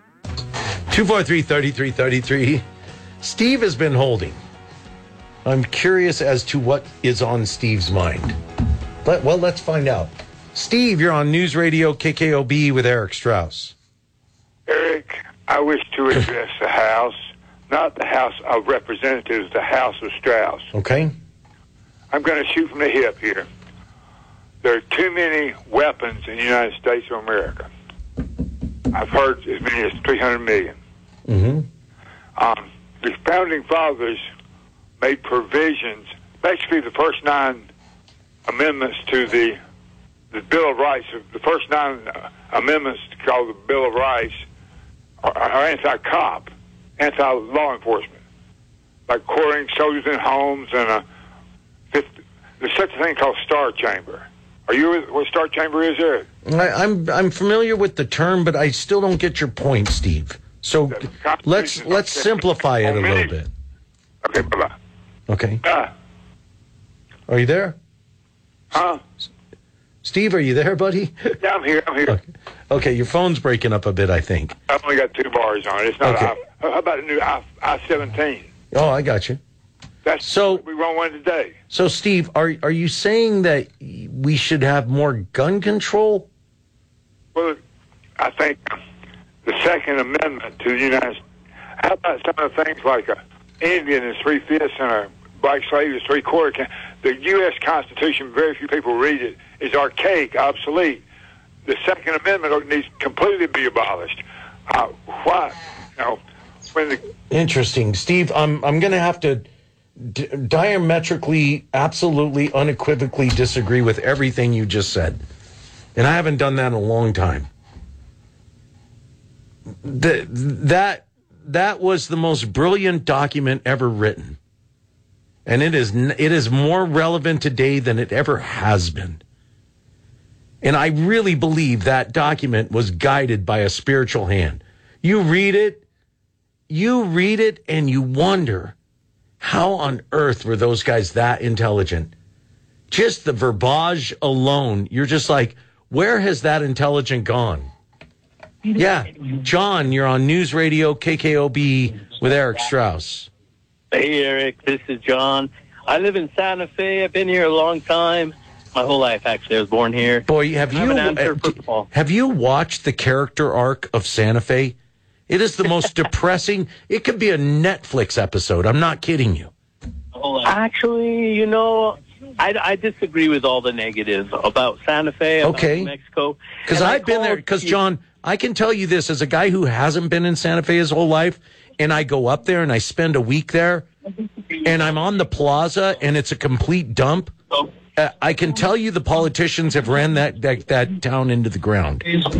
two four three, three three three three. Steve has been holding. I'm curious as to what is on Steve's mind. But, well, let's find out. Steve, you're on News Radio K K O B with Eric Strauss. Eric, I wish to address the House, not the House of Representatives, the House of Strauss. Okay. I'm going to shoot from the hip here. There are too many weapons in the United States of America. I've heard as many as three hundred million. Mm-hmm. Um, the Founding Fathers made provisions, basically the first nine amendments to the, the Bill of Rights, the first nine uh, amendments called the Bill of Rights, are, are anti-cop, anti-law enforcement, like quartering soldiers in homes and a fifth, there's such a thing called Star Chamber. Are you what Star Chamber is, Eric? I, I'm I'm familiar with the term, but I still don't get your point, Steve. So let's let's simplify it a little bit. Okay, bye-bye. Okay. Uh, Are you there? Huh? Steve, are you there, buddy? Yeah, I'm here. I'm here. Okay. Okay, your phone's breaking up a bit, I think. I've only got two bars on it. It's not. Okay. I, how about a new I seventeen? Oh, I got you. That's so we run one today. So, Steve, are are you saying that we should have more gun control? Well, I think the Second Amendment to the United States. How about some of the things like a Indian is three fifths and a black slave is three quarters? The U S Constitution, very few people read it, is archaic, obsolete. The Second Amendment needs completely to be abolished. Uh, why? You know, when the Interesting, Steve. I'm I'm going to have to d- diametrically, absolutely, unequivocally disagree with everything you just said, and I haven't done that in a long time. The, that that was the most brilliant document ever written, and it is it is more relevant today than it ever has been. And I really believe that document was guided by a spiritual hand. You read it, you read it, and you wonder, how on earth were those guys that intelligent? Just the verbiage alone, you're just like, where has that intelligence gone? Yeah, John, you're on News Radio K K O B with Eric Strauss. Hey, Eric, this is John. I live in Santa Fe. I've been here a long time. My whole life, actually. I was born here. Boy, have you uh, have you watched the character arc of Santa Fe? It is the most depressing. It could be a Netflix episode. I'm not kidding you. Actually, you know, I, I disagree with all the negatives about Santa Fe, about Okay. New Mexico. Because And I I've been there. called Because, you- John, I can tell you this as a guy who hasn't been in Santa Fe his whole life, and I go up there and I spend a week there, and I'm on the plaza, and it's a complete dump. Uh, I can tell you the politicians have ran that, that, that town into the ground.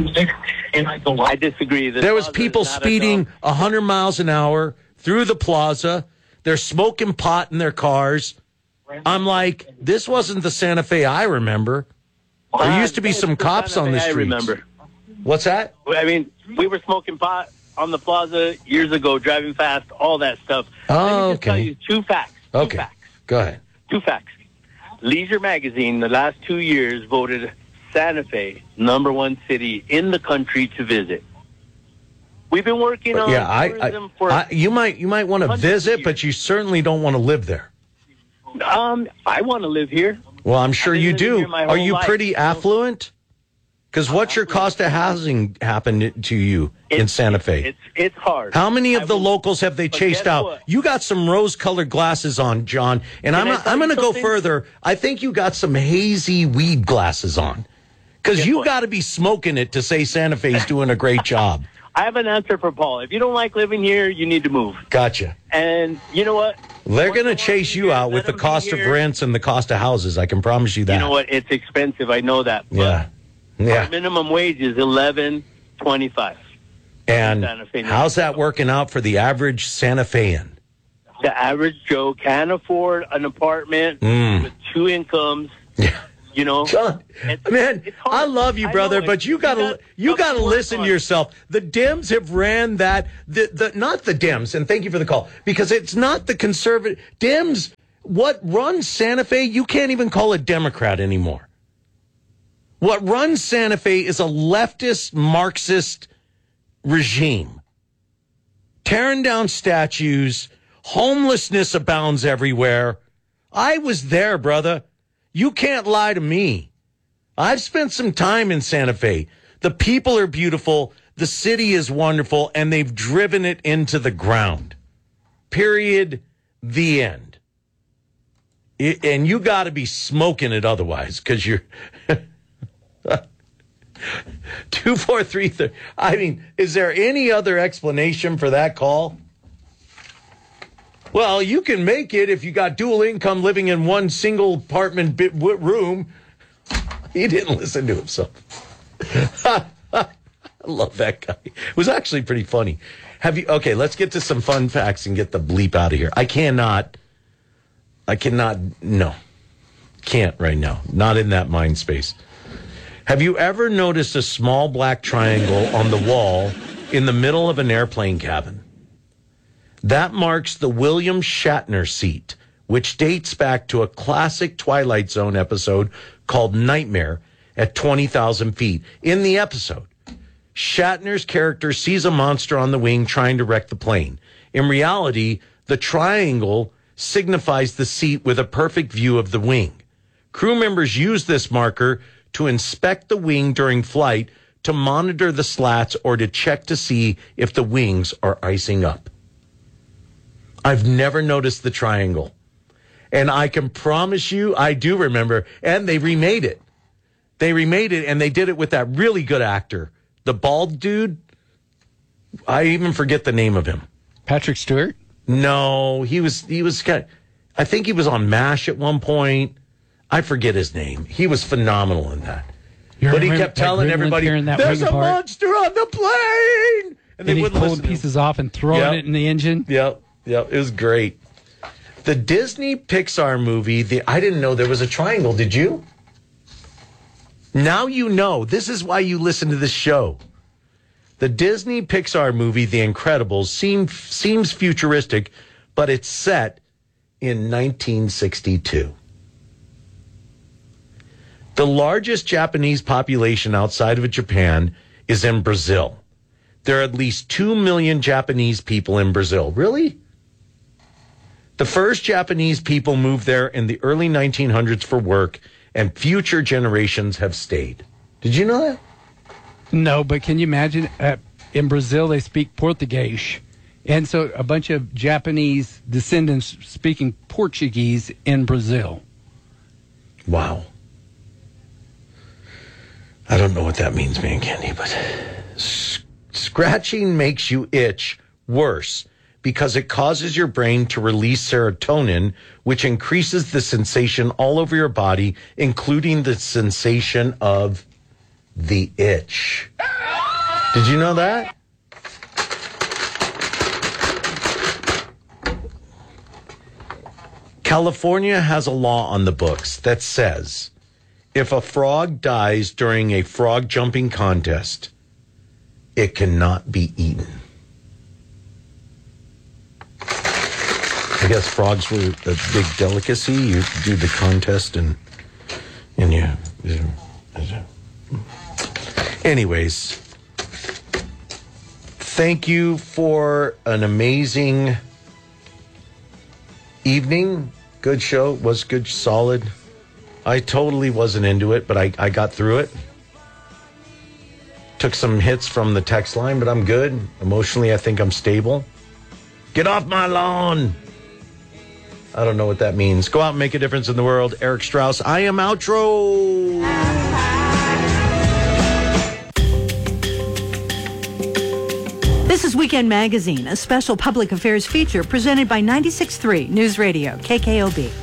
I disagree. The There was plaza people is not a speeding one hundred miles an hour through the plaza. They're smoking pot in their cars. I'm like, this wasn't the Santa Fe I remember. There used to be some cops on the I streets. remember. What's that? I mean, we were smoking pot on the plaza years ago, driving fast, all that stuff. Oh, Let me just okay. tell you two facts. Two Okay, facts. go ahead. Two facts. Leisure Magazine, the last two years, voted Santa Fe number one city in the country to visit. We've been working on Yeah, I, tourism I, for I, you might you might want to visit, but you certainly don't want to live there. um. I want to live here. Well, I'm sure I've been you living do. here my Are whole you life, pretty you know? affluent? Because what's your cost of housing happened to you in Santa Fe? It's it's hard. How many of the locals have they chased guess out? what? You got some rose-colored glasses on, John, and Can I I'm tell I'm you going to go something? further. I think you got some hazy weed glasses on, because you got to be smoking it to say Santa Fe's doing a great job. I have an answer for Paul. If you don't like living here, you need to move. Gotcha. And you know what? They're going to chase you out with the cost of rents and the cost of houses. I can promise you that. You know what? It's expensive. I know that. Yeah. Yeah. Our minimum wage is eleven twenty-five. And how's that working out for the average Santa Fean? The average Joe can't afford an apartment Mm. with two incomes. Yeah. You know, John, man, I love you, brother, know, but you gotta you gotta listen to yourself. The Dems have ran that the the not the Dems, and thank you for the call, because it's not the conservative Dems. What runs Santa Fe? You can't even call it Democrat anymore. What runs Santa Fe is a leftist Marxist regime, tearing down statues. Homelessness abounds everywhere. I was there, brother. You can't lie to me. I've spent some time in Santa Fe. The people are beautiful. The city is wonderful, and they've driven it into the ground. Period. The end. It, and you got to be smoking it otherwise, because you're two, four, three. Th- I mean, is there any other explanation for that call? Well, you can make it if you got dual income living in one single apartment bit room. He didn't listen to himself. I love that guy. It was actually pretty funny. Have you? Okay, let's get to some fun facts and get the bleep out of here. I cannot. I cannot. No, can't right now. Not in that mind space. Have you ever noticed a small black triangle on the wall in the middle of an airplane cabin? That marks the William Shatner seat, which dates back to a classic Twilight Zone episode called Nightmare at twenty thousand feet. In the episode, Shatner's character sees a monster on the wing trying to wreck the plane. In reality, the triangle signifies the seat with a perfect view of the wing. Crew members use this marker to inspect the wing during flight, to monitor the slats, or to check to see if the wings are icing up. I've never noticed the triangle. And I can promise you, I do remember. And they remade it. They remade it, and they did it with that really good actor. The bald dude. I even forget the name of him. Patrick Stewart? No, he was, he was kind of, I think he was on MASH at one point. I forget his name. He was phenomenal in that. You but he remember kept telling everybody, that there's a part? monster on the plane. And, and he's pulling pieces off and throwing yep. it in the engine. Yep. Yep, it was great. The Disney Pixar movie, the I didn't know there was a triangle, did you? Now you know. This is why you listen to this show. The Disney Pixar movie, The Incredibles, seem, seems futuristic, but it's set in nineteen sixty-two. The largest Japanese population outside of Japan is in Brazil. There are at least two million Japanese people in Brazil. Really? The first Japanese people moved there in the early nineteen hundreds for work, and future generations have stayed. Did you know that? No, but can you imagine? Uh, in Brazil, they speak Portuguese. And so a bunch of Japanese descendants speaking Portuguese in Brazil. Wow. I don't know what that means, man, Candy, but s- scratching makes you itch worse, because it causes your brain to release serotonin, which increases the sensation all over your body, including the sensation of the itch. Did you know that? California has a law on the books that says if a frog dies during a frog jumping contest, it cannot be eaten. I guess frogs were a big delicacy. You do the contest and and you. Anyways, thank you for an amazing evening. Good show. Was good, solid. I totally wasn't into it, but I, I got through it. Took some hits from the text line, but I'm good. Emotionally, I think I'm stable. Get off my lawn. I don't know what that means. Go out and make a difference in the world. Eric Strauss, I am outro. is Weekend Magazine, a special public affairs feature presented by ninety-six point three News Radio, K K O B.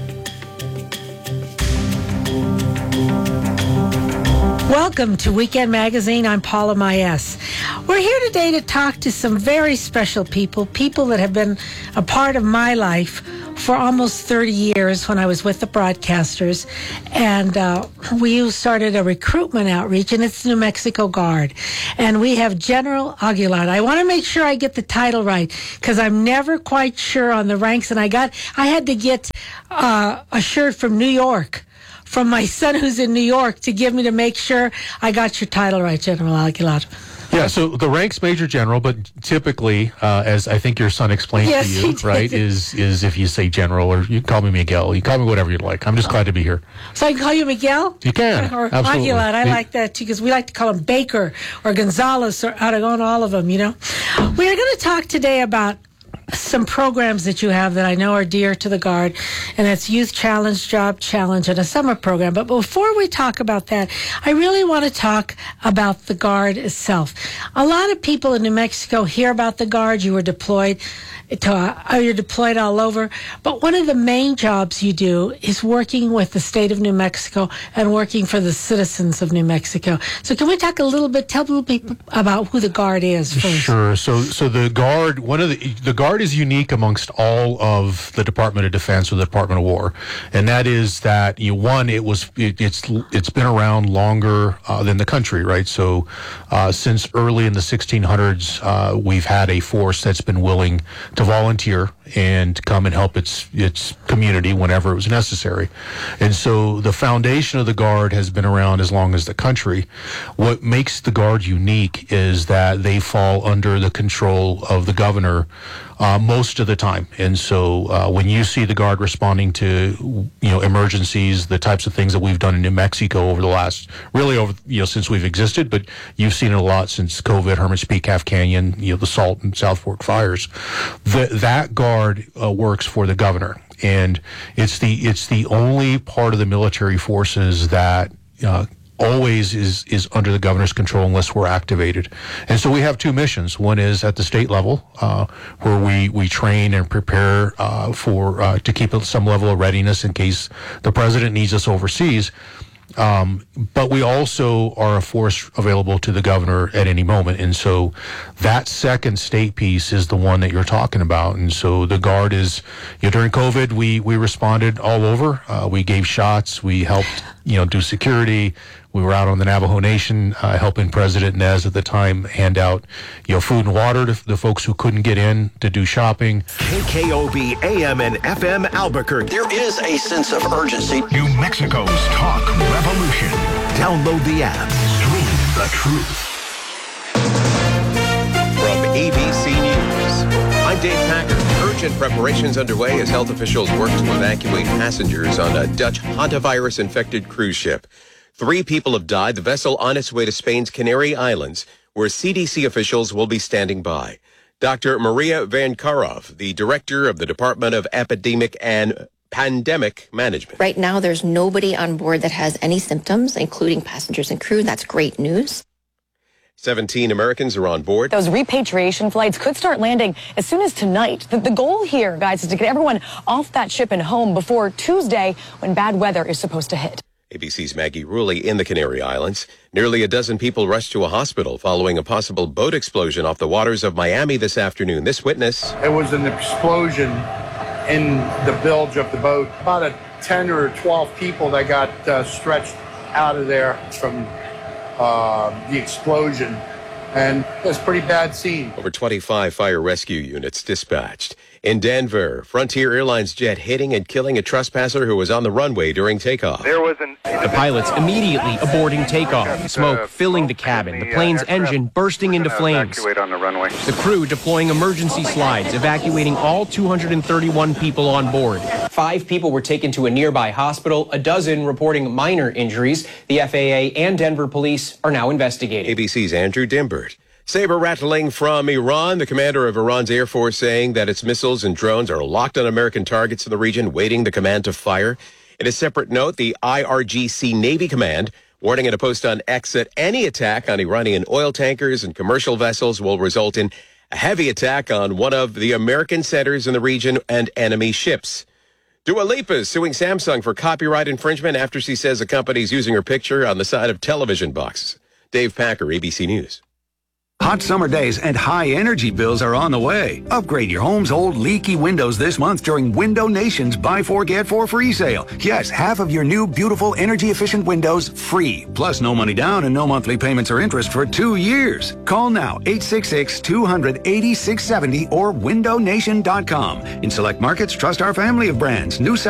Welcome to Weekend Magazine. I'm Paula Maes. We're here today to talk to some very special people, people that have been a part of my life for almost thirty years when I was with the broadcasters. And uh, we started a recruitment outreach, and it's the New Mexico Guard. And we have General Aguilar. I want to make sure I get the title right because I'm never quite sure on the ranks. And I got, I had to get uh, a shirt from New York, from my son who's in New York, to give me to make sure I got your title right, General Aguilar. Yeah, so the rank's Major General, but typically, uh, as I think your son explained yes, to you, right, is is if you say General, or you can call me Miguel, you call me whatever you'd like. I'm just glad to be here. So I can call you Miguel? You can, or absolutely. Aguilar, I like that too, because we like to call him Baker or Gonzalez or Aragon, all of them, you know. We're going to talk today about some programs that you have that I know are dear to the Guard, and that's Youth Challenge, Job Challenge, and a summer program. But before we talk about that, I really want to talk about the Guard itself. A lot of people in New Mexico hear about the Guard. You were deployed to, uh, you're deployed all over. But one of the main jobs you do is working with the state of New Mexico and working for the citizens of New Mexico. So can we talk a little bit, tell people about who the Guard is first? Sure. So, so the Guard, one of the, the Guard is unique amongst all of the Department of Defense or the Department of War. And that is that, you know, one, it was, it, it's, it's been around longer uh, than the country, right? So, uh, since early in the sixteen hundreds, uh, we've had a force that's been willing to volunteer and come and help its its community whenever it was necessary. And so the foundation of the Guard has been around as long as the country. What makes the Guard unique is that they fall under the control of the governor uh, most of the time. And so uh, when you see the Guard responding to, you know, emergencies, the types of things that we've done in New Mexico over the last, really over, you know, since we've existed, but you've seen it a lot since COVID, Hermit's Peak, Half Canyon, you know, the Salt and South Fork fires. The, that Guard uh, works for the governor, and it's the it's the only part of the military forces that uh, always is is under the governor's control unless we're activated. And so we have two missions. One is at the state level, uh, where we we train and prepare uh, for uh, to keep some level of readiness in case the president needs us overseas. Um, but we also are a force available to the governor at any moment. And so that second state piece is the one that you're talking about. And so the Guard is, you know, during COVID, we, we responded all over. Uh, we gave shots. We helped, you know, do security. We were out on the Navajo Nation, uh, helping President Nez at the time hand out, you know, food and water to the folks who couldn't get in to do shopping. K K O B A M and F M Albuquerque. There is a sense of urgency. New Mexico's talk revolution. Download the app. Stream the truth. From A B C News, I'm Dave Packer. Urgent preparations underway as health officials work to evacuate passengers on a Dutch hantavirus-infected cruise ship. Three people have died. The vessel on its way to Spain's Canary Islands, where C D C officials will be standing by. Doctor Maria Van Karov, the director of the Department of Epidemic and Pandemic Management. Right now, there's nobody on board that has any symptoms, including passengers and crew. That's great news. seventeen Americans are on board. Those repatriation flights could start landing as soon as tonight. The, the goal here, guys, is to get everyone off that ship and home before Tuesday, when bad weather is supposed to hit. A B C's Maggie Rulli in the Canary Islands. Nearly a dozen people rushed to a hospital following a possible boat explosion off the waters of Miami this afternoon. This witness. It was an explosion in the bilge of the boat. About a ten or twelve people that got uh, stretched out of there from uh, the explosion. And it was a pretty bad scene. Over twenty-five fire rescue units dispatched. In Denver, Frontier Airlines jet hitting and killing a trespasser who was on the runway during takeoff. There was an the pilots immediately aborting takeoff, smoke filling the cabin, the plane's engine bursting into flames. On the runway. The crew deploying emergency slides, evacuating all two hundred thirty-one people on board. Five people were taken to a nearby hospital, a dozen reporting minor injuries. The F A A and Denver police are now investigating. A B C's Andrew Dimbert. Saber rattling from Iran. The commander of Iran's Air Force saying that its missiles and drones are locked on American targets in the region, waiting the command to fire. In a separate note, the I R G C Navy Command warning in a post on X that any attack on Iranian oil tankers and commercial vessels will result in a heavy attack on one of the American centers in the region and enemy ships. Dua Lipa is suing Samsung for copyright infringement after she says the company's using her picture on the side of television boxes. Dave Packer, A B C News. Hot summer days and high energy bills are on the way. Upgrade your home's old leaky windows this month during Window Nation's Buy Four Get Four free sale. Yes, half of your new beautiful energy efficient windows free. Plus no money down and no monthly payments or interest for two years. Call now eight six six, two hundred, eighty-six seventy or window nation dot com. In select markets, trust our family of brands. New